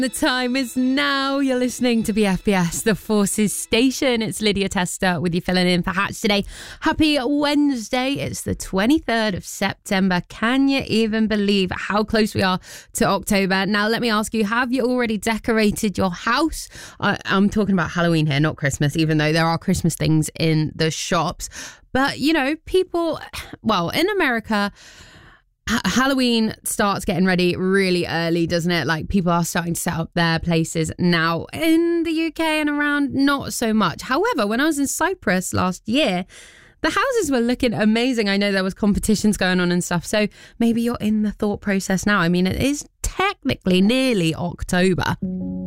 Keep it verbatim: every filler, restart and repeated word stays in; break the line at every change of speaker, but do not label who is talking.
The time is now. You're listening to B F B S, the Forces Station. It's Lydia Tester with you filling in for Hatch today. Happy Wednesday. It's the twenty-third of September. Can you even believe how close we are to October? Now, let me ask you, have you already decorated your house? I, I'm talking about Halloween here, not Christmas, even though there are Christmas things in the shops. But, you know, people, well, in America, Halloween starts getting ready really early, doesn't it? Like, people are starting to set up their places now. In the U K and around, not so much. However, when I was in Cyprus last year, the houses were looking amazing. I know there was competitions going on and stuff. So maybe you're in the thought process now. I mean, it is technically nearly October.